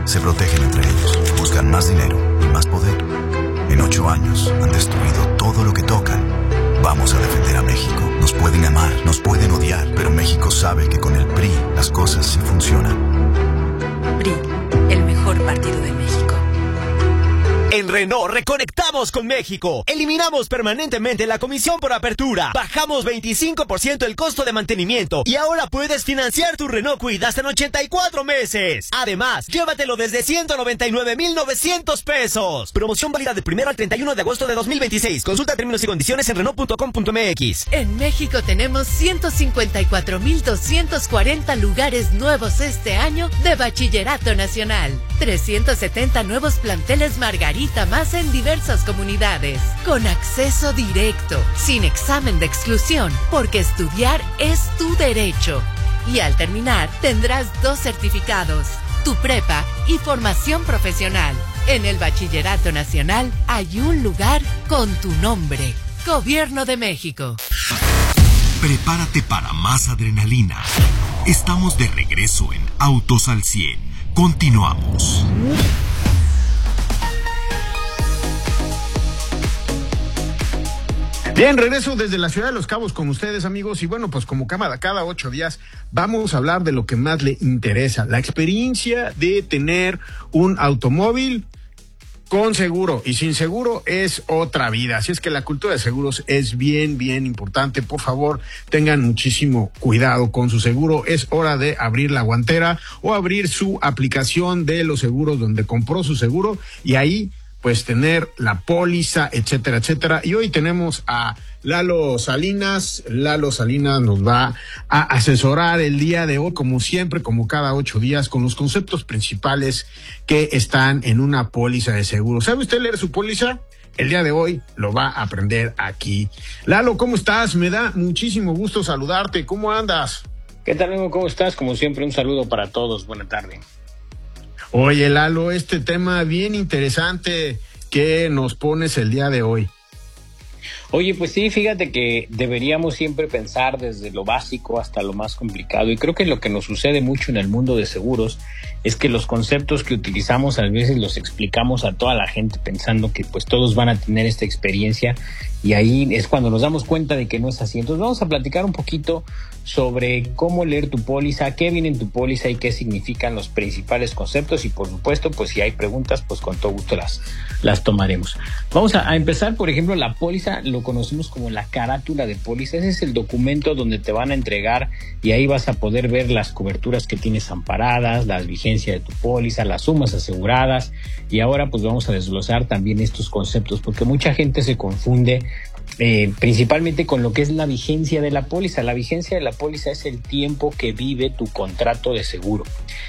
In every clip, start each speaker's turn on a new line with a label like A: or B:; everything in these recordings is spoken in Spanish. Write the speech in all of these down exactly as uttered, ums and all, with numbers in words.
A: Se protegen entre ellos, buscan más dinero y más poder. En ocho años han destruido todo lo que tocan. Vamos a defender a México. Nos pueden amar, nos pueden odiar, pero México sabe que con el P R I las cosas sí funcionan.
B: P R I, el mejor partido de México.
C: En Renault reconectamos con México. Eliminamos permanentemente la comisión por apertura. Bajamos veinticinco por ciento el costo de mantenimiento. Y ahora puedes financiar tu Renault Kwid hasta en ochenta y cuatro meses. Además, llévatelo desde ciento noventa y nueve mil novecientos pesos. Promoción válida del primero al treinta y uno de agosto de dos mil veintiséis. Consulta términos y condiciones en Renault punto com punto m x.
D: En México tenemos ciento cincuenta y cuatro mil doscientos cuarenta lugares nuevos este año de Bachillerato Nacional. trescientos setenta nuevos planteles Margarita más en diversas comunidades, con acceso directo, sin examen de exclusión, porque estudiar es tu derecho. Y al terminar, tendrás dos certificados, tu prepa y formación profesional. En el Bachillerato Nacional hay un lugar con tu nombre. Gobierno de México.
E: Prepárate para más adrenalina. Estamos de regreso en Autos al cien. Continuamos.
F: Bien, regreso desde la ciudad de Los Cabos con ustedes, amigos, y bueno, pues como cada, cada ocho días vamos a hablar de lo que más le interesa, la experiencia de tener un automóvil con seguro, y sin seguro es otra vida. Así es que la cultura de seguros es bien, bien importante. Por favor, tengan muchísimo cuidado con su seguro. Es hora de abrir la guantera o abrir su aplicación de los seguros donde compró su seguro y ahí pues tener la póliza, etcétera, etcétera. Y hoy tenemos a Lalo Salinas. Lalo Salinas nos va a asesorar el día de hoy, como siempre, como cada ocho días, con los conceptos principales que están en una póliza de seguro. ¿Sabe usted leer su póliza? El día de hoy lo va a aprender aquí. Lalo, ¿cómo estás? Me da muchísimo gusto saludarte. ¿Cómo andas?
G: ¿Qué tal, amigo? ¿Cómo estás? Como siempre, un saludo para todos. Buena tarde.
F: Oye, Lalo, este tema bien interesante que nos pones el día de hoy.
G: Oye, pues sí, fíjate que deberíamos siempre pensar desde lo básico hasta lo más complicado, y creo que lo que nos sucede mucho en el mundo de seguros es que los conceptos que utilizamos a veces los explicamos a toda la gente pensando que pues todos van a tener esta experiencia, y ahí es cuando nos damos cuenta de que no es así. Entonces vamos a platicar un poquito sobre cómo leer tu póliza, qué viene en tu póliza y qué significan los principales conceptos, y por supuesto, pues si hay preguntas, pues con todo gusto las, las tomaremos. Vamos a, a empezar, por ejemplo, la póliza lo conocemos como la carátula de póliza. Ese es el documento donde te van a entregar y ahí vas a poder ver las coberturas que tienes amparadas, la vigencia de tu póliza, las sumas aseguradas, y ahora pues vamos a desglosar también estos conceptos porque mucha gente se confunde Eh, principalmente con lo que es la vigencia de la póliza. La vigencia de la póliza es el tiempo que vive tu contrato de seguro,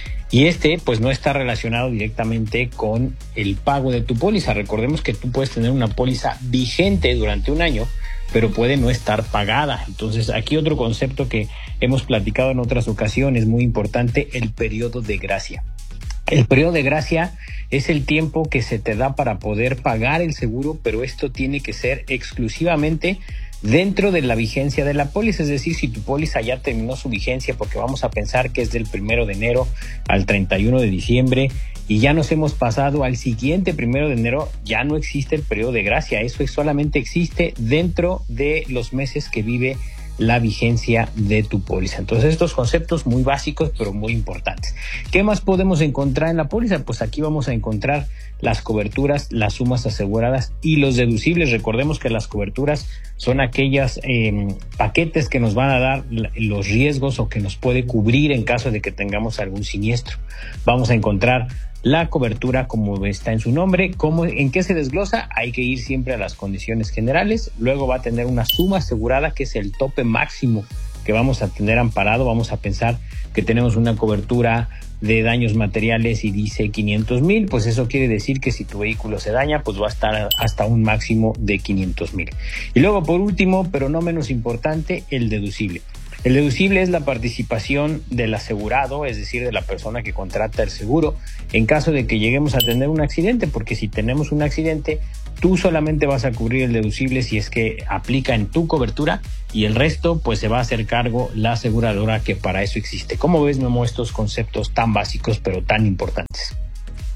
G: y este pues no está relacionado directamente con el pago de tu póliza. Recordemos que tú puedes tener una póliza vigente durante un año, pero puede no estar pagada. Entonces aquí otro concepto que hemos platicado en otras ocasiones, muy importante, el periodo de gracia. El periodo de gracia es el tiempo que se te da para poder pagar el seguro, pero esto tiene que ser exclusivamente dentro de la vigencia de la póliza. Es decir, si tu póliza ya terminó su vigencia, porque vamos a pensar que es del primero de enero al treinta y uno de diciembre, y ya nos hemos pasado al siguiente primero de enero, ya no existe el periodo de gracia. Eso solamente existe dentro de los meses que vive la vigencia de tu póliza. Entonces estos conceptos muy básicos pero muy importantes. ¿Qué más podemos encontrar en la póliza? Pues aquí vamos a encontrar las coberturas, las sumas aseguradas y los deducibles. Recordemos que las coberturas son aquellas eh, paquetes que nos van a dar los riesgos o que nos puede cubrir en caso de que tengamos algún siniestro. Vamos a encontrar la cobertura como está en su nombre. ¿Cómo, en qué se desglosa? Hay que ir siempre a las condiciones generales. Luego va a tener una suma asegurada, que es el tope máximo que vamos a tener amparado. Vamos a pensar que tenemos una cobertura de daños materiales y dice quinientos mil, pues eso quiere decir que si tu vehículo se daña, pues va a estar hasta un máximo de quinientos mil. Y luego, por último, pero no menos importante, el deducible. El deducible es la participación del asegurado, es decir, de la persona que contrata el seguro, en caso de que lleguemos a tener un accidente, porque si tenemos un accidente, tú solamente vas a cubrir el deducible si es que aplica en tu cobertura, y el resto pues se va a hacer cargo la aseguradora, que para eso existe. ¿Cómo ves, Memo, estos conceptos tan básicos pero tan importantes?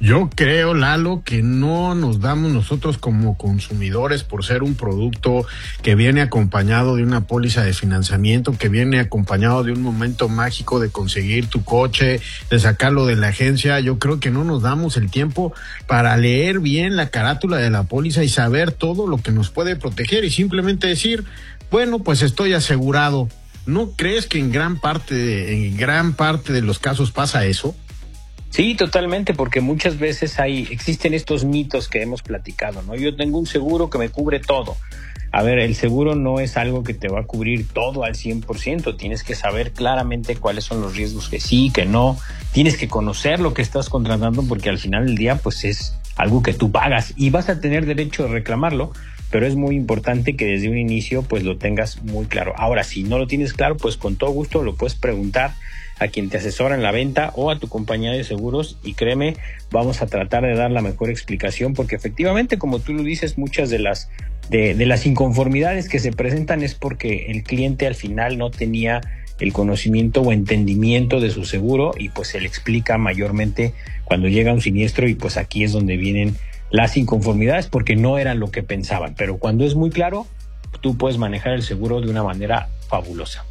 F: Yo creo, Lalo, que no nos damos nosotros como consumidores por ser un producto que viene acompañado de una póliza de financiamiento, que viene acompañado de un momento mágico de conseguir tu coche, de sacarlo de la agencia. Yo creo que no nos damos el tiempo para leer bien la carátula de la póliza y saber todo lo que nos puede proteger y simplemente decir, bueno, pues estoy asegurado. ¿No crees que en gran parte de, en gran parte de los casos pasa eso?
G: Sí, totalmente, porque muchas veces hay, existen estos mitos que hemos platicado, ¿no? Yo tengo un seguro que me cubre todo. A ver, el seguro no es algo que te va a cubrir todo al cien por ciento. Tienes que saber claramente cuáles son los riesgos que sí, que no. Tienes que conocer lo que estás contratando porque al final del día, pues es algo que tú pagas y vas a tener derecho de reclamarlo, pero es muy importante que desde un inicio, pues lo tengas muy claro. Ahora, si no lo tienes claro, pues con todo gusto lo puedes preguntar a quien te asesora en la venta o a tu compañía de seguros y créeme, vamos a tratar de dar la mejor explicación porque efectivamente, como tú lo dices, muchas de las de, de las inconformidades que se presentan es porque el cliente al final no tenía el conocimiento o entendimiento de su seguro y pues se le explica mayormente cuando llega un siniestro y pues aquí es donde vienen las inconformidades porque no eran lo que pensaban, pero cuando es muy claro, tú puedes manejar el seguro de una manera fabulosa.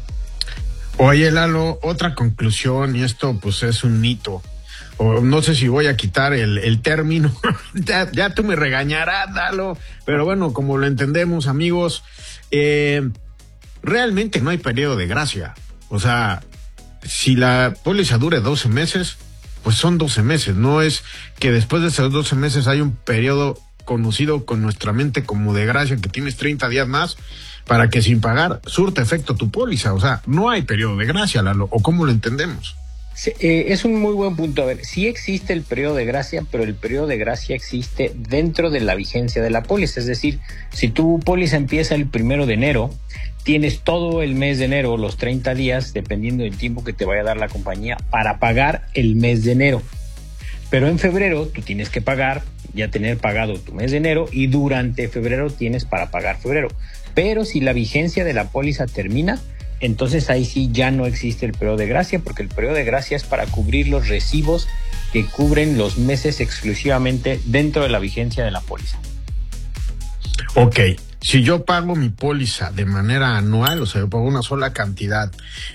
F: Oye, Lalo, otra conclusión, y esto pues es un mito, o no sé si voy a quitar el, el término, ya, ya tú me regañarás, Lalo, pero bueno, como lo entendemos, amigos, eh, realmente no hay periodo de gracia. O sea, si la póliza dure doce meses, pues son doce meses, no es que después de esos doce meses hay un periodo conocido con nuestra mente como de gracia, que tienes treinta días más para que sin pagar surte efecto tu póliza. O sea, no hay periodo de gracia, Lalo, ¿o cómo lo entendemos?
G: Sí, eh, es un muy buen punto. A ver, sí existe el periodo de gracia, pero el periodo de gracia existe dentro de la vigencia de la póliza. Es decir, si tu póliza empieza el primero de enero, tienes todo el mes de enero, los treinta días, dependiendo del tiempo que te vaya a dar la compañía, para pagar el mes de enero. Pero en febrero tú tienes que pagar, ya tener pagado tu mes de enero, y durante febrero tienes para pagar febrero. Pero si la vigencia de la póliza termina, entonces ahí sí ya no existe el periodo de gracia, porque el periodo de gracia es para cubrir los recibos que cubren los meses exclusivamente dentro de la vigencia de la póliza.
F: Ok, si yo pago mi póliza de manera anual, o sea, yo pago una sola cantidad,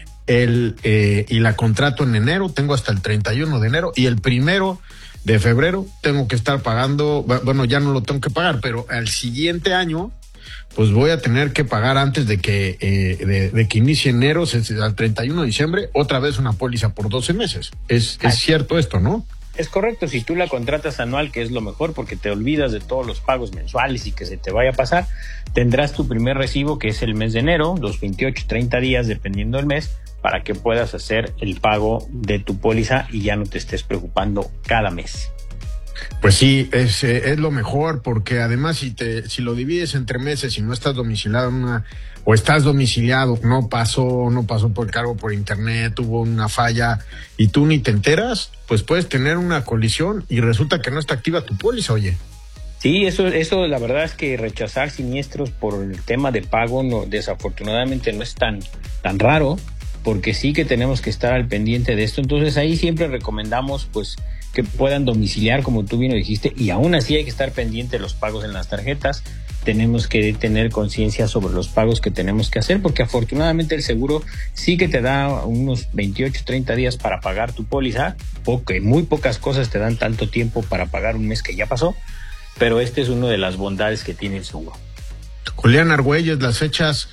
F: el eh, y la contrato en enero, tengo hasta el treinta y uno de enero, y el primero de febrero tengo que estar pagando, bueno, ya no lo tengo que pagar, pero al siguiente año pues voy a tener que pagar antes de que eh, de, de que inicie enero, al treinta y uno de diciembre, otra vez una póliza por doce meses. Es, es cierto esto, ¿no?
G: Es correcto, si tú la contratas anual, que es lo mejor porque te olvidas de todos los pagos mensuales y que se te vaya a pasar, tendrás tu primer recibo, que es el mes de enero, los veintiocho, treinta días, dependiendo del mes, para que puedas hacer el pago de tu póliza y ya no te estés preocupando cada mes.
F: Pues sí, es, es lo mejor, porque además si te si lo divides entre meses y no estás domiciliado en una, o estás domiciliado, no pasó, no pasó por cargo por internet, hubo una falla y tú ni te enteras, pues puedes tener una colisión y resulta que no está activa tu póliza, oye.
G: Sí, eso, eso la verdad es que rechazar siniestros por el tema de pago no, desafortunadamente no es tan, tan raro, porque sí que tenemos que estar al pendiente de esto. Entonces ahí siempre recomendamos pues que puedan domiciliar, como tú bien lo dijiste, y aún así hay que estar pendiente de los pagos en las tarjetas. Tenemos que tener conciencia sobre los pagos que tenemos que hacer, porque afortunadamente el seguro sí que te da unos veintiocho, treinta días para pagar tu póliza, porque muy pocas cosas te dan tanto tiempo para pagar un mes que ya pasó, pero este es una de las bondades que tiene el seguro.
F: Julián Argüelles, las fechas,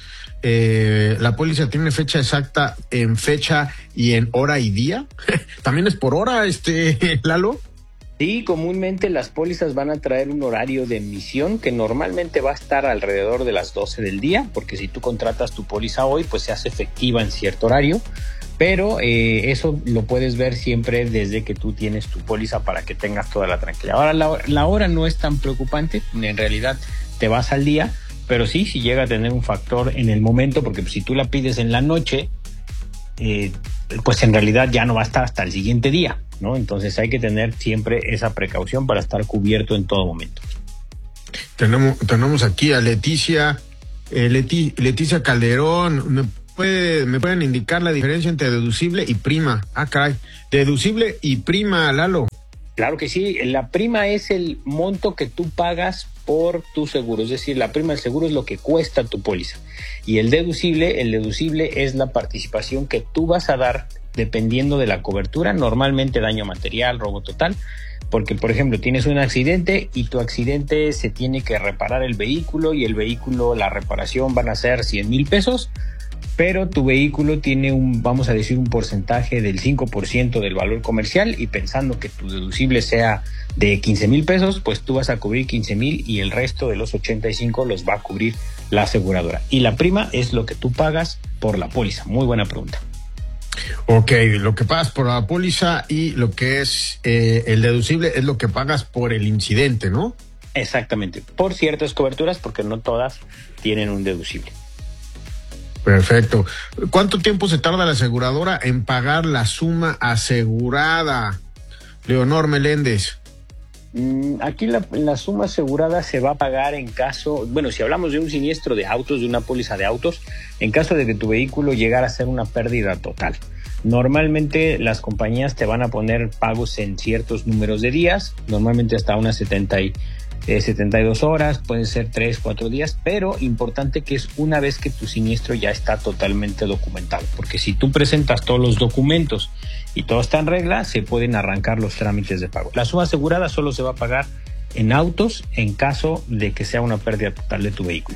F: eh, la póliza tiene fecha exacta en fecha y en hora y día. ¿También es por hora, este Lalo?
G: Sí, comúnmente las pólizas van a traer un horario de emisión que normalmente va a estar alrededor de las doce del día, porque si tú contratas tu póliza hoy, pues se hace efectiva en cierto horario, pero eh, eso lo puedes ver siempre desde que tú tienes tu póliza para que tengas toda la tranquilidad. Ahora, la, la hora no es tan preocupante, en realidad te vas al día, pero sí, si llega a tener un factor en el momento, porque si tú la pides en la noche, eh, pues en realidad ya no va a estar hasta el siguiente día, ¿no? Entonces hay que tener siempre esa precaución para estar cubierto en todo momento.
F: Tenemos, tenemos aquí a Leticia, eh, Leti, Leticia Calderón. ¿Me, puede, ¿Me pueden indicar la diferencia entre deducible y prima? Ah, caray. Deducible y prima, Lalo.
G: Claro que sí, la prima es el monto que tú pagas por tu seguro, es decir, la prima del seguro es lo que cuesta tu póliza. Y el deducible, el deducible es la participación que tú vas a dar dependiendo de la cobertura, normalmente daño material, robo total, porque por ejemplo tienes un accidente y tu accidente se tiene que reparar el vehículo y el vehículo, la reparación van a ser cien mil pesos, pero tu vehículo tiene un, vamos a decir, un porcentaje del cinco por ciento del valor comercial y pensando que tu deducible sea de quince mil pesos, pues tú vas a cubrir quince mil y el resto de los ochenta y cinco los va a cubrir la aseguradora. Y la prima es lo que tú pagas por la póliza. Muy buena pregunta.
F: Ok, lo que pagas por la póliza y lo que es eh, el deducible es lo que pagas por el incidente, ¿no?
G: Exactamente, por ciertas coberturas, porque no todas tienen un deducible.
F: Perfecto. ¿Cuánto tiempo se tarda la aseguradora en pagar la suma asegurada? Leonor Meléndez.
G: Aquí la, la suma asegurada se va a pagar en caso, bueno, si hablamos de un siniestro de autos, de una póliza de autos, en caso de que tu vehículo llegara a ser una pérdida total. Normalmente las compañías te van a poner pagos en ciertos números de días, normalmente hasta unas setenta y, eh, setenta y dos horas, pueden ser tres, cuatro días, pero importante que es una vez que tu siniestro ya está totalmente documentado, porque si tú presentas todos los documentos y todo está en regla, se pueden arrancar los trámites de pago. La suma asegurada solo se va a pagar en autos en caso de que sea una pérdida total de tu vehículo.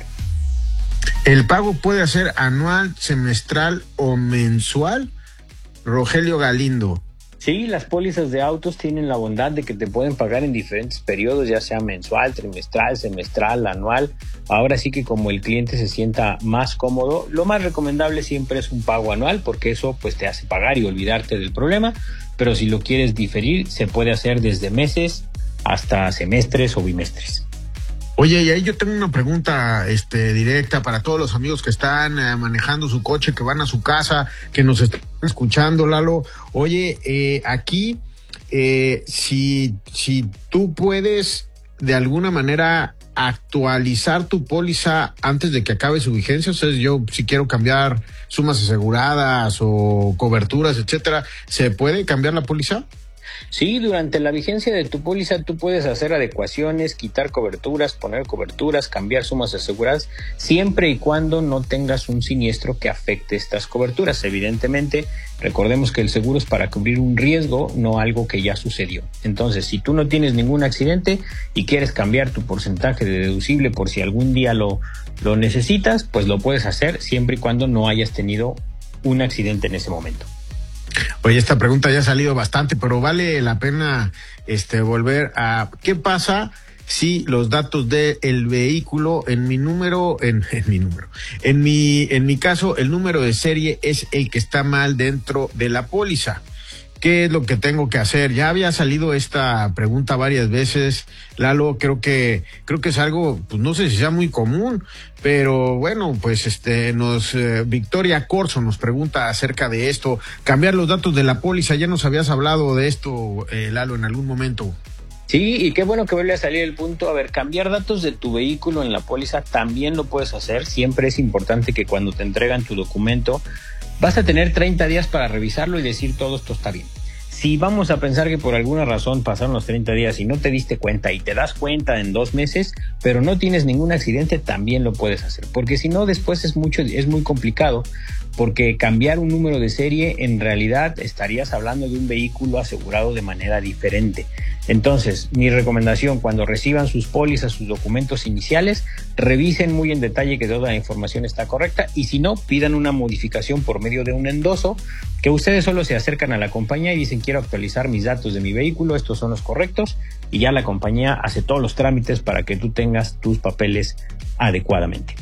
F: ¿El pago puede ser anual, semestral o mensual? Rogelio Galindo.
G: Sí, las pólizas de autos tienen la bondad de que te pueden pagar en diferentes periodos, ya sea mensual, trimestral, semestral, anual. Ahora sí que como el cliente se sienta más cómodo, lo más recomendable siempre es un pago anual, porque eso pues te hace pagar y olvidarte del problema. Pero si lo quieres diferir, se puede hacer desde meses hasta semestres o bimestres.
F: Oye, y ahí yo tengo una pregunta este, directa para todos los amigos que están eh, manejando su coche, que van a su casa, que nos están escuchando, Lalo. Oye, eh, aquí, eh, si, si tú puedes de alguna manera actualizar tu póliza antes de que acabe su vigencia, o sea, yo si quiero cambiar sumas aseguradas o coberturas, etcétera, ¿se puede cambiar la póliza?
G: Sí, durante la vigencia de tu póliza tú puedes hacer adecuaciones, quitar coberturas, poner coberturas, cambiar sumas aseguradas, siempre y cuando no tengas un siniestro que afecte estas coberturas. Evidentemente, recordemos que el seguro es para cubrir un riesgo, no algo que ya sucedió. Entonces, si tú no tienes ningún accidente y quieres cambiar tu porcentaje de deducible por si algún día lo, lo necesitas, pues lo puedes hacer siempre y cuando no hayas tenido un accidente en ese momento.
F: Oye, esta pregunta ya ha salido bastante, pero vale la pena este volver a ¿qué pasa si los datos del vehículo en mi número, en, en mi número, en mi, en mi caso, el número de serie es el que está mal dentro de la póliza? ¿Qué es lo que tengo que hacer? Ya había salido esta pregunta varias veces, Lalo, creo que, creo que es algo, pues no sé si sea muy común, pero bueno, pues este, nos, eh, Victoria Corso nos pregunta acerca de esto, cambiar los datos de la póliza, ya nos habías hablado de esto, eh, Lalo, en algún momento.
G: Sí, y qué bueno que vuelve a salir el punto. A ver, cambiar datos de tu vehículo en la póliza también lo puedes hacer. Siempre es importante que cuando te entregan tu documento vas a tener treinta días para revisarlo y decir todo esto está bien. Si vamos a pensar que por alguna razón pasaron los treinta días y no te diste cuenta y te das cuenta en dos meses, pero no tienes ningún accidente, también lo puedes hacer. Porque si no, después es mucho, es muy complicado. Porque cambiar un número de serie, en realidad estarías hablando de un vehículo asegurado de manera diferente. Entonces, mi recomendación, cuando reciban sus pólizas, sus documentos iniciales, revisen muy en detalle que toda la información está correcta y si no, pidan una modificación por medio de un endoso, que ustedes solo se acercan a la compañía y dicen quiero actualizar mis datos de mi vehículo, estos son los correctos, y ya la compañía hace todos los trámites para que tú tengas tus papeles adecuadamente.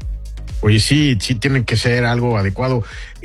F: Oye, sí, sí tiene que ser algo adecuado.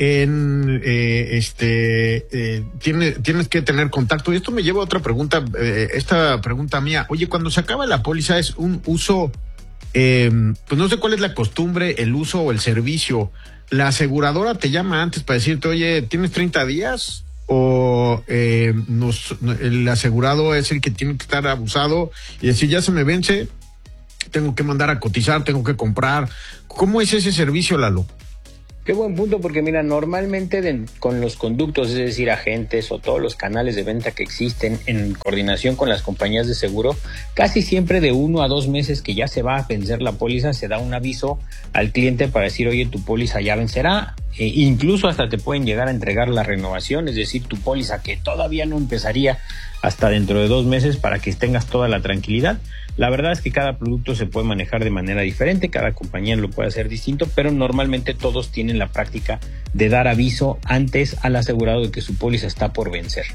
F: En eh, este eh, tiene, tienes que tener contacto. Y esto me lleva a otra pregunta, eh, esta pregunta mía. Oye, cuando se acaba la póliza es un uso, eh, pues no sé cuál es la costumbre, el uso o el servicio. ¿La aseguradora te llama antes para decirte, oye, ¿tienes treinta días? ¿O eh, nos, el asegurado es el que tiene que estar abusado y decir, ya se me vence, tengo que mandar a cotizar, tengo que comprar? ¿Cómo es ese servicio, Lalo?
G: Qué buen punto, porque mira, normalmente de, con los conductos, es decir, agentes o todos los canales de venta que existen en coordinación con las compañías de seguro, casi siempre de uno a dos meses que ya se va a vencer la póliza, se da un aviso al cliente para decir, oye, tu póliza ya vencerá, e incluso hasta te pueden llegar a entregar la renovación, es decir, tu póliza que todavía no empezaría hasta dentro de dos meses para que tengas toda la tranquilidad. La verdad es que cada producto se puede manejar de manera diferente, cada compañía lo puede hacer distinto, pero normalmente todos tienen la práctica de dar aviso antes al asegurado de que su póliza está por vencer.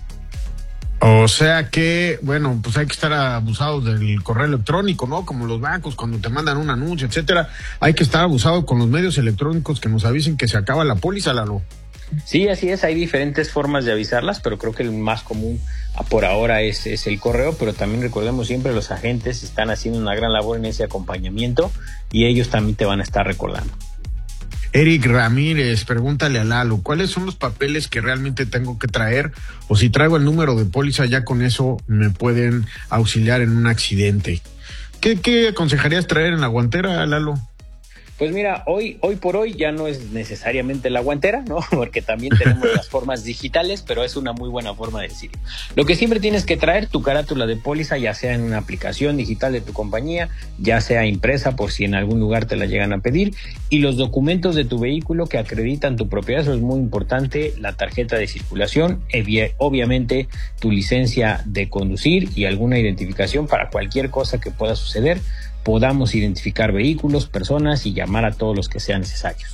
F: O sea que, bueno, pues hay que estar abusados del correo electrónico, ¿no? Como los bancos cuando te mandan un anuncio, etcétera. Hay que estar abusados con los medios electrónicos que nos avisen que se acaba la póliza, Lalo.
G: Sí, así es, hay diferentes formas de avisarlas, pero creo que el más común por ahora es, es el correo, pero también recordemos siempre los agentes están haciendo una gran labor en ese acompañamiento y ellos también te van a estar recordando.
F: Eric Ramírez, pregúntale a Lalo, ¿cuáles son los papeles que realmente tengo que traer? O si traigo el número de póliza, ya con eso me pueden auxiliar en un accidente. ¿Qué, qué aconsejarías traer en la guantera, Lalo?
G: Pues mira, hoy, hoy por hoy ya no es necesariamente la guantera, ¿no? Porque también tenemos las formas digitales, pero es una muy buena forma de decirlo. Lo que siempre tienes que traer, tu carátula de póliza, ya sea en una aplicación digital de tu compañía, ya sea impresa por si en algún lugar te la llegan a pedir, y los documentos de tu vehículo que acreditan tu propiedad, eso es muy importante, la tarjeta de circulación, obviamente tu licencia de conducir y alguna identificación para cualquier cosa que pueda suceder, podamos identificar vehículos, personas y llamar a todos los que sean necesarios.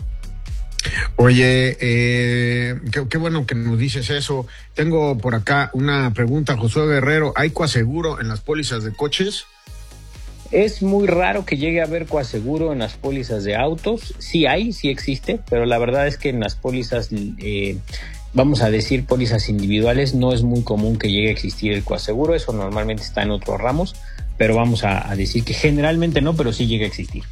F: Oye, eh, qué, qué bueno que nos dices eso. Tengo por acá una pregunta, Josué Guerrero. ¿Hay coaseguro en las pólizas de coches?
G: Es muy raro que llegue a haber coaseguro en las pólizas de autos. Sí hay, sí existe, pero la verdad es que en las pólizas, eh, vamos a decir pólizas individuales, no es muy común que llegue a existir el coaseguro. Eso normalmente está en otros ramos, pero vamos a, a decir que generalmente no, pero sí llega a existir.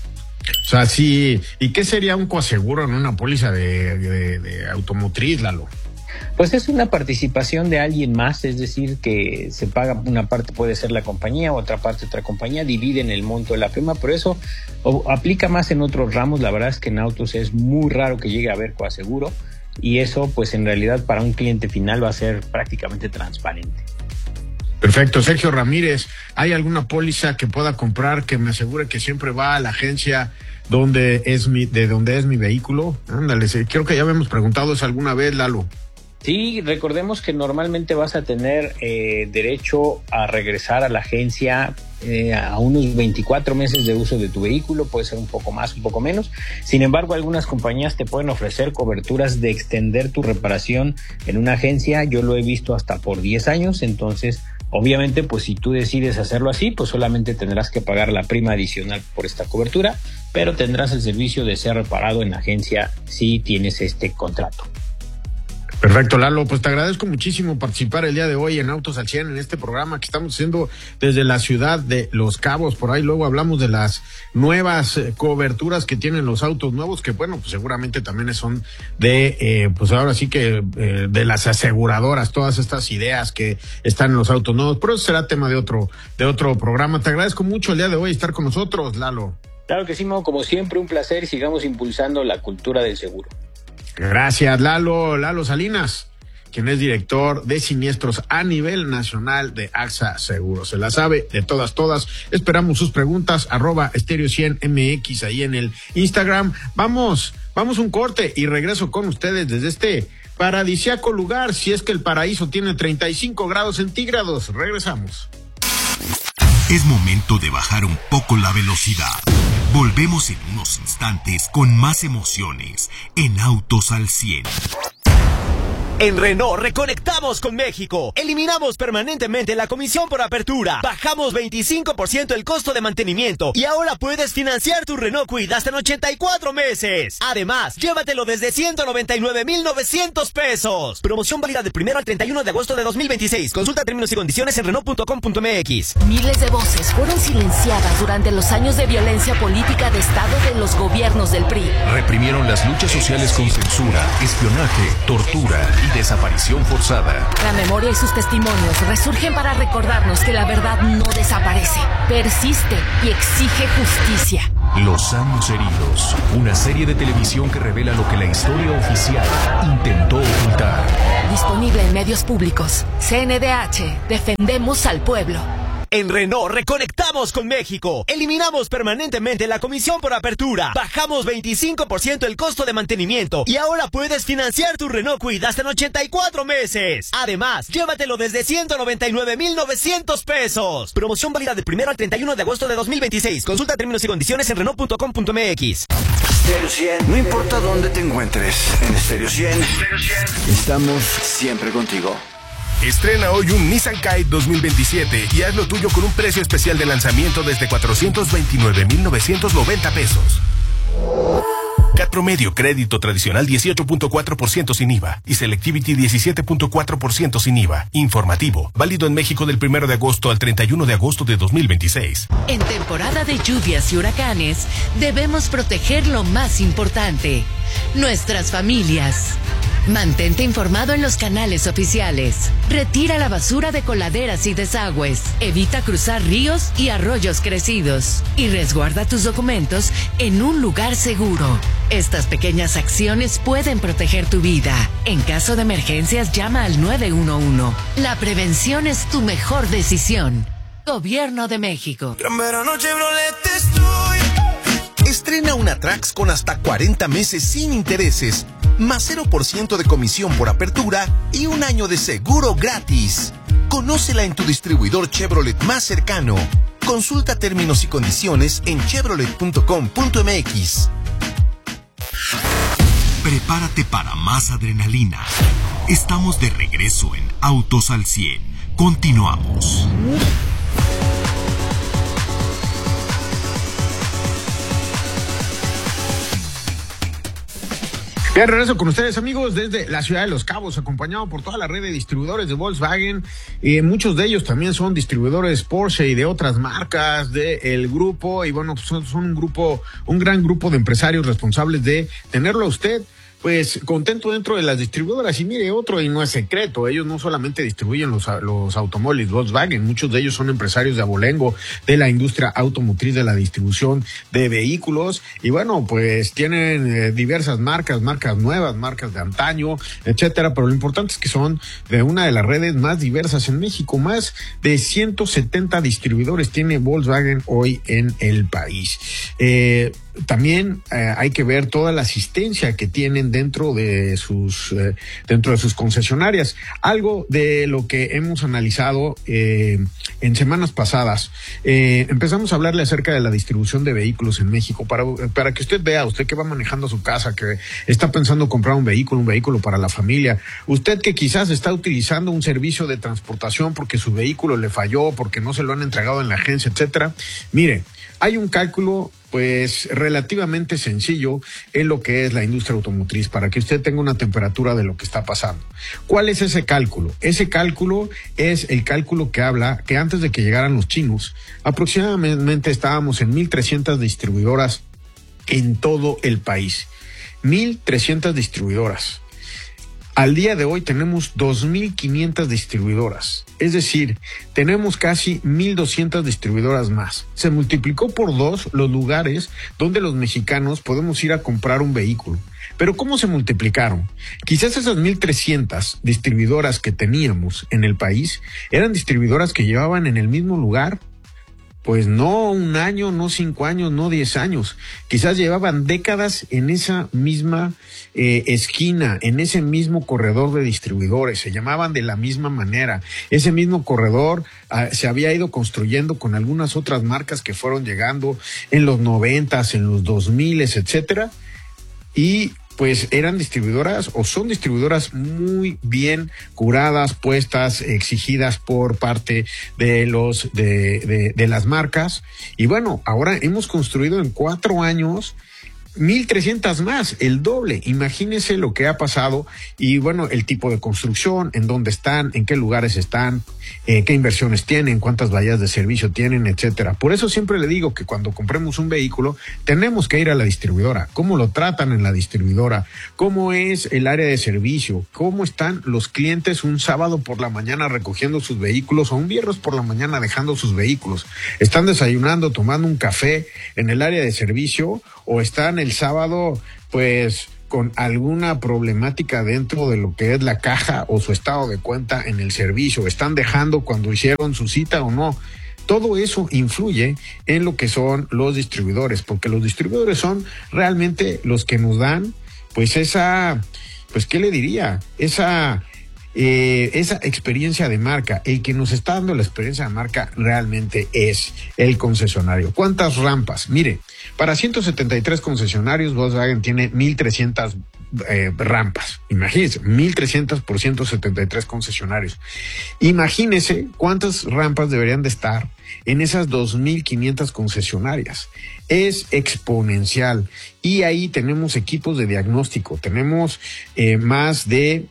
F: O sea, sí. ¿Y qué sería un coaseguro en una póliza de, de, de automotriz, Lalo?
G: Pues es una participación de alguien más, es decir, que se paga una parte, puede ser la compañía, otra parte otra compañía, dividen el monto de la prima, pero eso o, aplica más en otros ramos. La verdad es que en autos es muy raro que llegue a haber coaseguro y eso pues en realidad para un cliente final va a ser prácticamente transparente.
F: Perfecto. Sergio Ramírez, ¿hay alguna póliza que pueda comprar que me asegure que siempre va a la agencia donde es mi, de donde es mi vehículo? Ándale, creo que ya habíamos preguntado eso alguna vez, Lalo.
G: Sí, recordemos que normalmente vas a tener eh, derecho a regresar a la agencia eh, a unos veinticuatro meses de uso de tu vehículo, puede ser un poco más, un poco menos. Sin embargo, algunas compañías te pueden ofrecer coberturas de extender tu reparación en una agencia. Yo lo he visto hasta por diez años, entonces obviamente pues si tú decides hacerlo así, pues solamente tendrás que pagar la prima adicional por esta cobertura, pero tendrás el servicio de ser reparado en la agencia si tienes este contrato.
F: Perfecto, Lalo, pues te agradezco muchísimo participar el día de hoy en Autos al cien en este programa que estamos haciendo desde la ciudad de Los Cabos. Por ahí luego hablamos de las nuevas eh, coberturas que tienen los autos nuevos, que bueno, pues seguramente también son de, eh, pues ahora sí que eh, de las aseguradoras, todas estas ideas que están en los autos nuevos, pero eso será tema de otro, de otro programa. Te agradezco mucho el día de hoy estar con nosotros, Lalo.
G: Claro que sí, Mau, como siempre un placer y sigamos impulsando la cultura del seguro.
F: Gracias, Lalo. Lalo Salinas, quien es director de siniestros a nivel nacional de AXA Seguros. Se la sabe de todas, todas. Esperamos sus preguntas, arroba Estéreo cien M X ahí en el Instagram. Vamos, vamos un corte y regreso con ustedes desde este paradisíaco lugar, si es que el paraíso tiene treinta y cinco grados centígrados. Regresamos.
E: Es momento de bajar un poco la velocidad. Volvemos en unos instantes con más emociones en Autos al cien.
C: En Renault reconectamos con México. Eliminamos permanentemente la comisión por apertura. Bajamos veinticinco por ciento el costo de mantenimiento. Y ahora puedes financiar tu Renault Kwid hasta en ochenta y cuatro meses. Además, llévatelo desde ciento noventa y nueve mil novecientos pesos. Promoción válida del primero al treinta y uno de agosto de dos mil veintiséis. Consulta términos y condiciones en Renault punto com punto m x.
H: Miles de voces fueron silenciadas durante los años de violencia política de Estado de los gobiernos del P R I.
I: Reprimieron las luchas sociales con censura, espionaje, tortura y desaparición forzada.
H: La memoria y sus testimonios resurgen para recordarnos que la verdad no desaparece, persiste y exige justicia.
I: Los años heridos. Una serie de televisión que revela lo que la historia oficial intentó ocultar.
H: Disponible en medios públicos. C N D H. Defendemos al pueblo.
C: En Renault reconectamos con México. Eliminamos permanentemente la comisión por apertura. Bajamos veinticinco por ciento el costo de mantenimiento. Y ahora puedes financiar tu Renault Kwid hasta en ochenta y cuatro meses. Además, llévatelo desde ciento noventa y nueve mil novecientos pesos. Promoción válida del primero al treinta y uno de agosto de dos mil veintiséis. Consulta términos y condiciones en Renault punto com punto m x.
A: Stereo cien, no importa dónde te encuentres. En Stereo cien, estamos siempre contigo.
J: Estrena hoy un Nissan Kite dos mil veintisiete y haz lo tuyo con un precio especial de lanzamiento desde cuatrocientos veintinueve mil novecientos noventa pesos. Cat Promedio, crédito tradicional dieciocho punto cuatro por ciento sin I V A y Selectivity diecisiete punto cuatro por ciento sin I V A. Informativo, válido en México del primero de agosto al treinta y uno de agosto de dos mil veintiséis.
D: En temporada de lluvias y huracanes, debemos proteger lo más importante, nuestras familias. Mantente informado en los canales oficiales. Retira la basura de coladeras y desagües. Evita cruzar ríos y arroyos crecidos. Y resguarda tus documentos en un lugar seguro. Estas pequeñas acciones pueden proteger tu vida. En caso de emergencias, llama al nueve uno uno. La prevención es tu mejor decisión. Gobierno de México.
K: Gran verano Chevrolet estoy. Estrena una Trax con hasta cuarenta meses sin intereses, más cero por ciento de comisión por apertura y un año de seguro gratis. Conócela en tu distribuidor Chevrolet más cercano. Consulta términos y condiciones en chevrolet punto com punto m x.
E: Prepárate para más adrenalina. Estamos de regreso en Autos al cien. Continuamos.
F: Bien, regreso con ustedes, amigos, desde la ciudad de Los Cabos, acompañado por toda la red de distribuidores de Volkswagen. Eh, muchos de ellos también son distribuidores Porsche y de otras marcas del grupo. Y bueno, pues son, son un grupo, un gran grupo de empresarios responsables de tenerlo a usted pues contento dentro de las distribuidoras. Y mire, otro, y no es secreto, ellos no solamente distribuyen los, los automóviles Volkswagen, muchos de ellos son empresarios de abolengo, de la industria automotriz, de la distribución de vehículos, y bueno, pues tienen eh, diversas marcas, marcas nuevas, marcas de antaño, etcétera, pero lo importante es que son de una de las redes más diversas en México. Más de ciento setenta distribuidores tiene Volkswagen hoy en el país. Eh, También eh, hay que ver toda la asistencia que tienen dentro de sus eh, dentro de sus concesionarias. Algo de lo que hemos analizado eh, en semanas pasadas. Eh, empezamos a hablarle acerca de la distribución de vehículos en México para para que usted vea, usted que va manejando su casa, que está pensando comprar un vehículo, un vehículo para la familia, usted que quizás está utilizando un servicio de transportación porque su vehículo le falló, porque no se lo han entregado en la agencia, etcétera. Mire, hay un cálculo pues relativamente sencillo en lo que es la industria automotriz para que usted tenga una temperatura de lo que está pasando. ¿Cuál es ese cálculo? Ese cálculo es el cálculo que habla que antes de que llegaran los chinos, aproximadamente estábamos en mil trescientas distribuidoras en todo el país. mil trescientas distribuidoras. Al día de hoy tenemos dos mil quinientas distribuidoras, es decir, tenemos casi mil doscientas distribuidoras más. Se multiplicó por dos los lugares donde los mexicanos podemos ir a comprar un vehículo. Pero ¿cómo se multiplicaron? Quizás esas mil trescientas distribuidoras que teníamos en el país eran distribuidoras que llevaban en el mismo lugar, pues no un año, no cinco años, no diez años. Quizás llevaban décadas en esa misma eh, esquina, en ese mismo corredor de distribuidores. Se llamaban de la misma manera. Ese mismo corredor uh, se había ido construyendo con algunas otras marcas que fueron llegando en los noventas, en los dos miles, etcétera. Y pues eran distribuidoras o son distribuidoras muy bien curadas, puestas, exigidas por parte de los de, de, de las marcas. Y bueno, ahora hemos construido en cuatro años mil trescientas más, el doble. Imagínese lo que ha pasado y bueno, el tipo de construcción, en dónde están, en qué lugares están, eh, qué inversiones tienen, cuántas bahías de servicio tienen, etcétera. Por eso siempre le digo que cuando compremos un vehículo tenemos que ir a la distribuidora, cómo lo tratan en la distribuidora, cómo es el área de servicio, cómo están los clientes un sábado por la mañana recogiendo sus vehículos o un viernes por la mañana dejando sus vehículos. ¿Están desayunando, tomando un café en el área de servicio o están el sábado pues con alguna problemática dentro de lo que es la caja o su estado de cuenta en el servicio? ¿Están dejando cuando hicieron su cita o no? Todo eso influye en lo que son los distribuidores, porque los distribuidores son realmente los que nos dan pues esa, pues ¿qué le diría? Esa... Eh, esa experiencia de marca. El que nos está dando la experiencia de marca realmente es el concesionario. ¿Cuántas rampas? Mire, para ciento setenta y tres concesionarios, Volkswagen tiene mil trescientas eh, rampas. Imagínense, mil trescientas por ciento setenta y tres concesionarios. Imagínense cuántas rampas deberían de estar en esas dos mil quinientas concesionarias. Es exponencial. Y ahí tenemos equipos de diagnóstico, tenemos eh, más de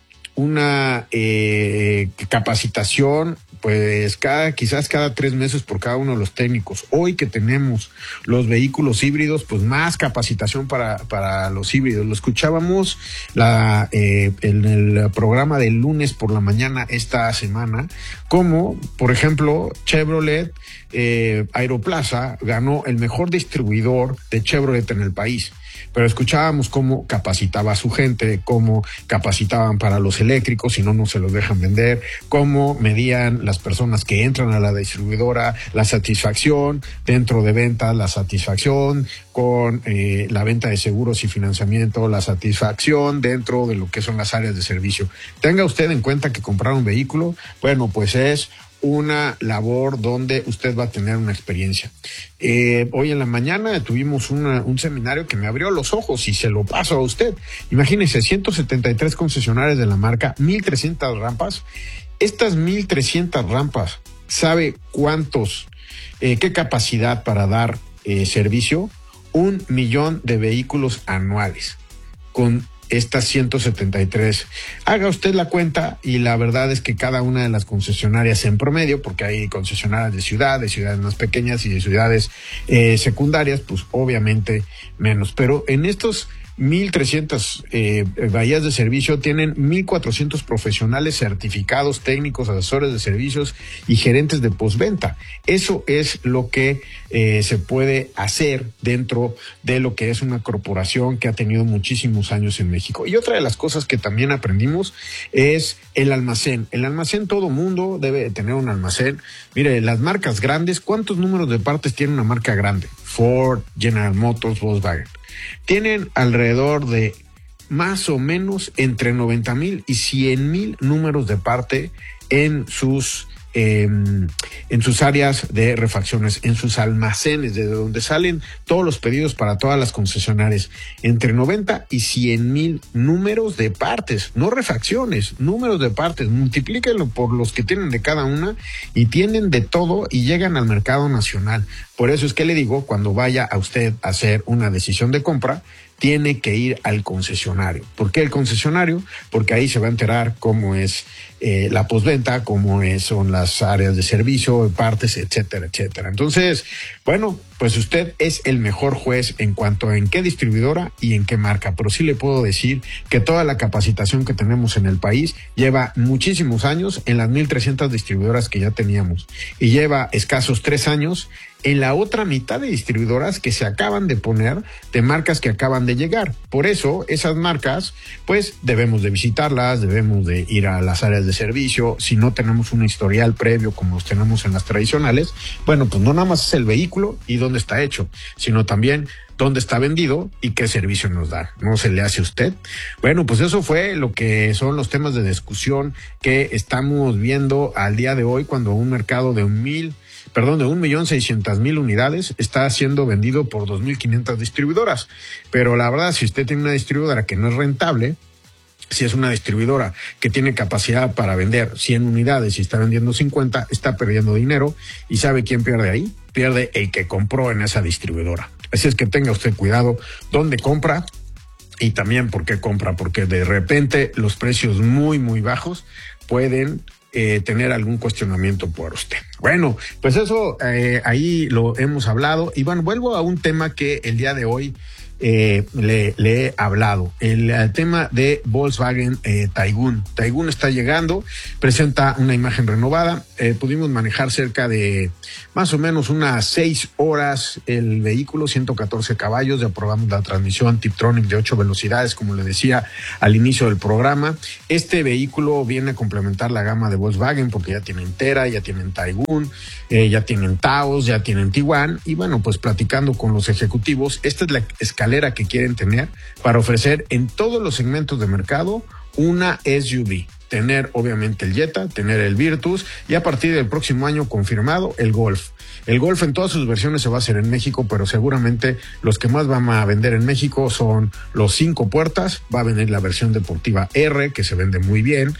F: una eh, capacitación, pues cada, quizás cada tres meses por cada uno de los técnicos. Hoy que tenemos los vehículos híbridos, pues más capacitación para, para los híbridos. Lo escuchábamos la, eh, en el programa del lunes por la mañana esta semana, como por ejemplo Chevrolet eh, Aeroplaza ganó el mejor distribuidor de Chevrolet en el país. Pero escuchábamos cómo capacitaba a su gente, cómo capacitaban para los eléctricos, si no, no se los dejan vender, cómo medían las personas que entran a la distribuidora, la satisfacción dentro de ventas, la satisfacción con eh, la venta de seguros y financiamiento, la satisfacción dentro de lo que son las áreas de servicio. Tenga usted en cuenta que comprar un vehículo, bueno, pues es una labor donde usted va a tener una experiencia. Eh, hoy en la mañana tuvimos una, un seminario que me abrió los ojos y se lo paso a usted. Imagínense, ciento setenta y tres concesionarios de la marca, mil trescientas rampas. Estas mil trescientas rampas, ¿sabe cuántos, eh, qué capacidad para dar eh, servicio? Un millón de vehículos anuales con estas ciento setenta y tres. Haga usted la cuenta y la verdad es que cada una de las concesionarias en promedio, porque hay concesionarias de ciudad, de ciudades más pequeñas y de ciudades eh, secundarias, pues obviamente menos. Pero en estos mil trescientas eh, bahías de servicio tienen mil cuatrocientos profesionales certificados, técnicos, asesores de servicios y gerentes de postventa. Eso es lo que eh, se puede hacer dentro de lo que es una corporación que ha tenido muchísimos años en México. Y otra de las cosas que también aprendimos es el almacén. El almacén, todo mundo debe tener un almacén. Mire, las marcas grandes, ¿cuántos números de partes tiene una marca grande? Ford, General Motors, Volkswagen. Tienen alrededor de más o menos entre noventa mil y cien mil números de parte en sus eh, en sus áreas de refacciones, en sus almacenes, de donde salen todos los pedidos para todas las concesionarias. Entre noventa y cien mil números de partes, no refacciones, números de partes. Multiplíquenlo por los que tienen de cada una y tienen de todo y llegan al mercado nacional. Por eso es que le digo, cuando vaya a usted a hacer una decisión de compra, tiene que ir al concesionario. ¿Por qué el concesionario? Porque ahí se va a enterar cómo es eh, la postventa, cómo es, son las áreas de servicio, partes, etcétera, etcétera. Entonces, bueno, pues usted es el mejor juez en cuanto a en qué distribuidora y en qué marca. Pero sí le puedo decir que toda la capacitación que tenemos en el país lleva muchísimos años en las mil trescientas distribuidoras que ya teníamos. Y lleva escasos tres años en la otra mitad de distribuidoras que se acaban de poner, de marcas que acaban de llegar. Por eso, esas marcas, pues debemos de visitarlas, debemos de ir a las áreas de servicio. Si no tenemos un historial previo como los tenemos en las tradicionales, bueno, pues no nada más es el vehículo y dónde está hecho, sino también dónde está vendido y qué servicio nos da. ¿No se le hace a usted? Bueno, pues eso fue lo que son los temas de discusión que estamos viendo al día de hoy, cuando un mercado de un mil perdón, de un millón seiscientas mil unidades está siendo vendido por dos mil quinientas distribuidoras. Pero la verdad, si usted tiene una distribuidora que no es rentable, si es una distribuidora que tiene capacidad para vender cien unidades y está vendiendo cincuenta, está perdiendo dinero. ¿Y sabe quién pierde ahí? Pierde el que compró en esa distribuidora. Así es que tenga usted cuidado dónde compra y también por qué compra, porque de repente los precios muy, muy bajos pueden eh, tener algún cuestionamiento por usted. Bueno, pues eso eh, ahí lo hemos hablado. Y bueno, vuelvo a un tema que el día de hoy Eh, le, le he hablado, el, el tema de Volkswagen eh, Taygun. Taygun está llegando, presenta una imagen renovada. Eh, pudimos manejar cerca de más o menos unas seis horas el vehículo, ciento catorce caballos. Ya probamos la transmisión Tiptronic de ocho velocidades, como le decía al inicio del programa. Este vehículo viene a complementar la gama de Volkswagen porque ya tienen Tera, ya tienen Taygun, eh, ya tienen Taos, ya tienen Tiguan. Y bueno, pues platicando con los ejecutivos, esta es la escalera que quieren tener para ofrecer en todos los segmentos de mercado una S U V. Tener obviamente el Jetta, tener el Virtus y a partir del próximo año confirmado el Golf. El Golf en todas sus versiones se va a hacer en México, pero seguramente los que más van a vender en México son los cinco puertas. Va a venir la versión deportiva R, que se vende muy bien.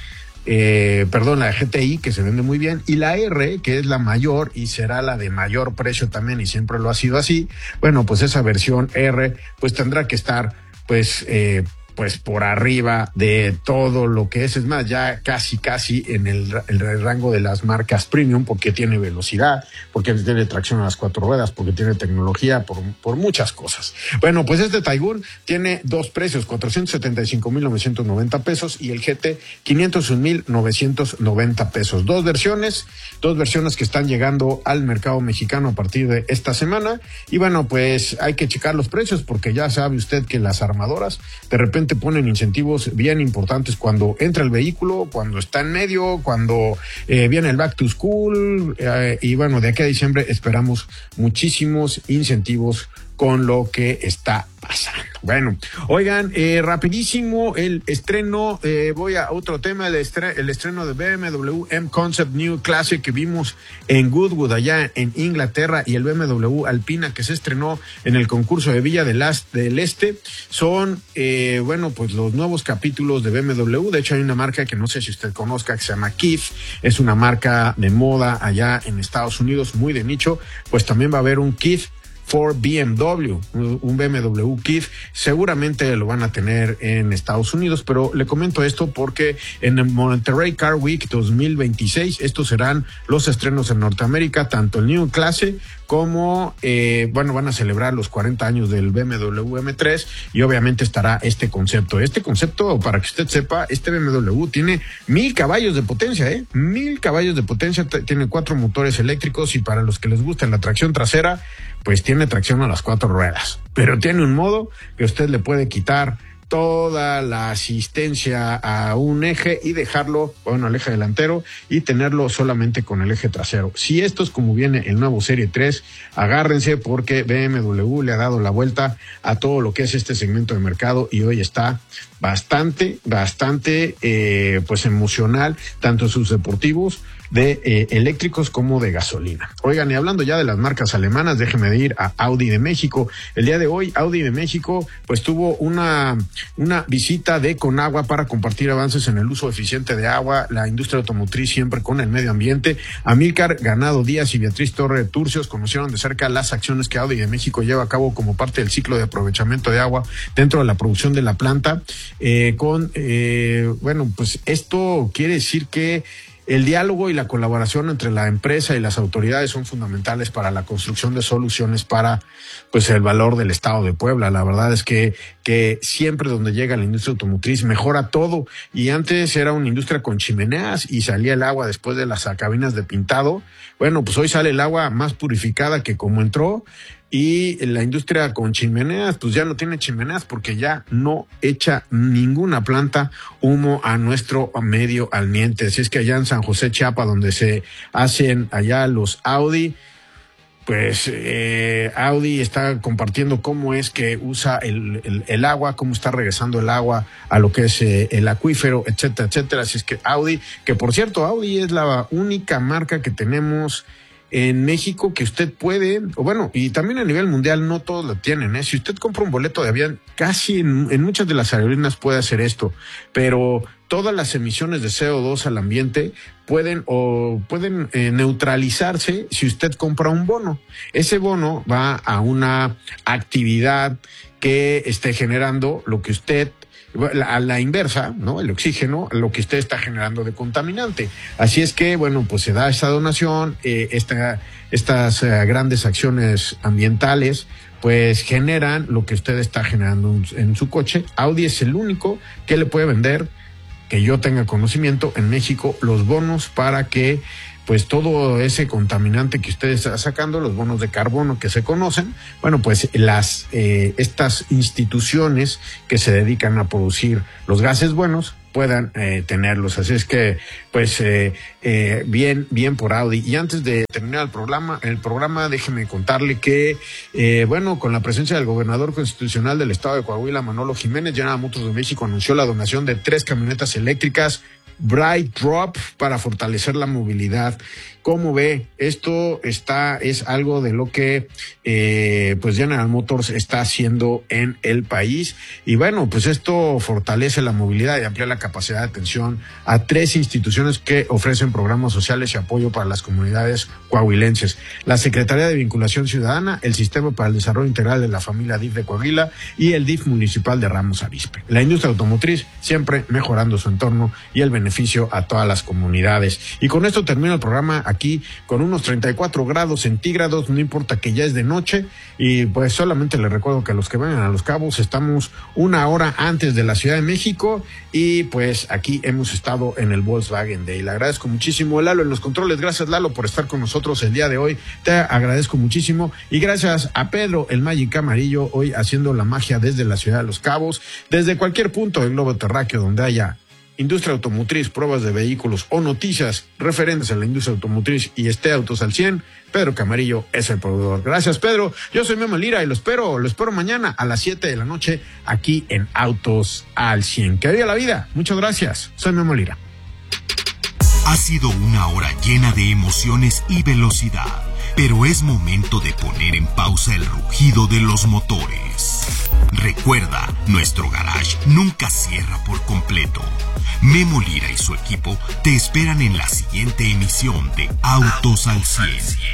F: Eh, perdón, la G T I, que se vende muy bien, y la R, que es la mayor y será la de mayor precio también, y siempre lo ha sido así. Bueno, pues esa versión R pues tendrá que estar pues eh, pues por arriba de todo lo que es, es más, ya casi casi en el, el rango de las marcas premium, porque tiene velocidad, porque tiene tracción a las cuatro ruedas, porque tiene tecnología, por, por muchas cosas. Bueno, pues este Taygun tiene dos precios, cuatrocientos setenta y cinco mil novecientos noventa pesos y el G T quinientos un mil novecientos noventa pesos. Dos versiones, dos versiones que están llegando al mercado mexicano a partir de esta semana. Y bueno, pues hay que checar los precios, porque ya sabe usted que las armadoras de repente ponen incentivos bien importantes cuando entra el vehículo, cuando está en medio, cuando eh, viene el back to school, eh, y bueno, de aquí a diciembre esperamos muchísimos incentivos con lo que está pasando. Bueno, oigan, eh, rapidísimo el estreno, eh, voy a otro tema, el, estre el estreno de B M W M Concept New Classic que vimos en Goodwood allá en Inglaterra, y el B M W Alpina que se estrenó en el concurso de Villa del, del Este. Son, eh, bueno, pues los nuevos capítulos de B M W. De hecho hay una marca que no sé si usted conozca que se llama Kith, es una marca de moda allá en Estados Unidos, muy de nicho. Pues también va a haber un Kith for B M W, un B M W Kith, seguramente lo van a tener en Estados Unidos, pero le comento esto porque en el Monterrey Car Week dos mil veintiséis, estos serán los estrenos en Norteamérica, tanto el New Classic como, eh, bueno, van a celebrar los cuarenta años del B M W M tres y obviamente estará este concepto. Este concepto, para que usted sepa, este B M W tiene mil caballos de potencia, ¿eh? Mil caballos de potencia, tiene cuatro motores eléctricos y para los que les gusta la tracción trasera, pues tiene tracción a las cuatro ruedas, pero tiene un modo que usted le puede quitar toda la asistencia a un eje y dejarlo, bueno, al eje delantero y tenerlo solamente con el eje trasero. Si esto es como viene el nuevo Serie tres, agárrense porque B M W le ha dado la vuelta a todo lo que es este segmento de mercado y hoy está bastante, bastante eh, pues emocional, tanto sus deportivos de eh, eléctricos como de gasolina. Oigan, y hablando ya de las marcas alemanas, déjeme de ir a Audi de México. El día de hoy, Audi de México, pues tuvo una, una visita de Conagua para compartir avances en el uso eficiente de agua, la industria automotriz siempre con el medio ambiente. Amílcar Ganado Díaz y Beatriz Torre Turcios conocieron de cerca las acciones que Audi de México lleva a cabo como parte del ciclo de aprovechamiento de agua dentro de la producción de la planta. Eh, con, eh, bueno, pues esto quiere decir que el diálogo y la colaboración entre la empresa y las autoridades son fundamentales para la construcción de soluciones para pues el valor del estado de Puebla. La verdad es que, que siempre donde llega la industria automotriz mejora todo, y antes era una industria con chimeneas y salía el agua después de las cabinas de pintado. Bueno, pues hoy sale el agua más purificada que como entró, y la industria con chimeneas, pues ya no tiene chimeneas porque ya no echa ninguna planta humo a nuestro medio ambiente. Así es que allá en San José, Chiapas, donde se hacen allá los Audi, pues eh, Audi está compartiendo cómo es que usa el, el, el agua, cómo está regresando el agua a lo que es eh, el acuífero, etcétera, etcétera. Así es que Audi, que por cierto, Audi es la única marca que tenemos en México que usted puede, o bueno, y también a nivel mundial no todos lo tienen, ¿eh? Si usted compra un boleto de avión, casi en, en muchas de las aerolíneas puede hacer esto, pero todas las emisiones de C O dos al ambiente pueden o pueden eh, neutralizarse si usted compra un bono. Ese bono va a una actividad que esté generando lo que usted, a la inversa, ¿no? El oxígeno, lo que usted está generando de contaminante. Así es que, bueno, pues se da esta donación, eh, esta, estas eh, grandes acciones ambientales, pues generan lo que usted está generando en, en su coche. Audi es el único que le puede vender, que yo tenga conocimiento, en México, los bonos para que pues todo ese contaminante que usted está sacando, los bonos de carbono que se conocen, bueno, pues las eh, estas instituciones que se dedican a producir los gases buenos puedan eh, tenerlos. Así es que, pues, eh, eh, bien, bien por Audi. Y antes de terminar el programa, el programa, déjeme contarle que, eh, bueno, con la presencia del gobernador constitucional del estado de Coahuila, Manolo Jiménez, General Motors de México anunció la donación de tres camionetas eléctricas Bright Drop para fortalecer la movilidad. ¿Cómo ve? Esto está, es algo de lo que eh, pues General Motors está haciendo en el país. Y bueno, pues esto fortalece la movilidad y amplía la capacidad de atención a tres instituciones que ofrecen programas sociales y apoyo para las comunidades coahuilenses: la Secretaría de Vinculación Ciudadana, el Sistema para el Desarrollo Integral de la Familia D I F de Coahuila y el D I F municipal de Ramos Arizpe. La industria automotriz siempre mejorando su entorno y el beneficio a todas las comunidades. Y con esto termino el programa aquí con unos treinta y cuatro grados centígrados, no importa que ya es de noche, y pues solamente les recuerdo que a los que vengan a Los Cabos estamos una hora antes de la Ciudad de México, y pues aquí hemos estado en el Volkswagen Day. Le agradezco muchísimo, Lalo, en los controles. Gracias, Lalo, por estar con nosotros el día de hoy. Te agradezco muchísimo, y gracias a Pedro, el Magic Amarillo, hoy haciendo la magia desde la Ciudad de Los Cabos, desde cualquier punto del globo terráqueo donde haya industria automotriz, pruebas de vehículos o noticias referentes a la industria automotriz y esté Autos al cien, Pedro Camarillo es el proveedor. Gracias, Pedro. Yo soy Memo Lira y lo espero, lo espero mañana a las siete de la noche aquí en Autos al cien. Que viva la vida. Muchas gracias. Soy Memo Lira.
E: Ha sido una hora llena de emociones y velocidad, pero es momento de poner en pausa el rugido de los motores. Recuerda, nuestro garage nunca cierra por completo. Memo Lira y su equipo te esperan en la siguiente emisión de Autos al cien.